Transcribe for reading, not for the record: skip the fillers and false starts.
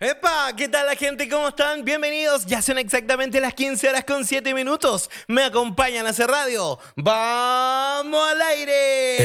¡Epa! ¿Qué tal la gente? ¿Cómo están? Bienvenidos. Ya son exactamente las 15 horas con 7 minutos. Me acompañan a hacer radio. ¡Vamos al aire!